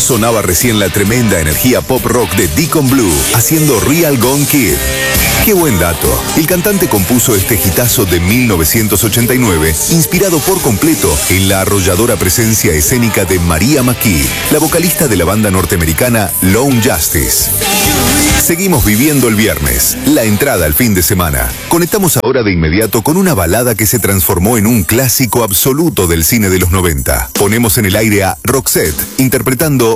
Sonaba recién la tremenda energía pop rock de Deacon Blue, haciendo Real Gone Kid. ¡Qué buen dato! El cantante compuso este hitazo de 1989, inspirado por completo en la arrolladora presencia escénica de Maria McKee, la vocalista de la banda norteamericana Lone Justice. Seguimos viviendo el viernes, la entrada al fin de semana. Conectamos ahora de inmediato con una balada que se transformó en un clásico absoluto del cine de los 90. Ponemos en el aire a Roxette, interpretando